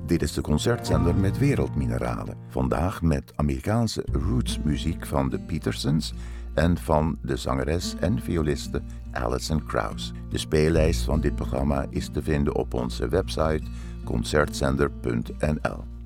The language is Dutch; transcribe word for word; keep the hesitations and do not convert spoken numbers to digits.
Dit is de concertzender met wereldmineralen. Vandaag met Amerikaanse rootsmuziek van de Petersons en van de zangeres en violiste Alison Krauss. De speellijst van dit programma is te vinden op onze website concertzender punt n l.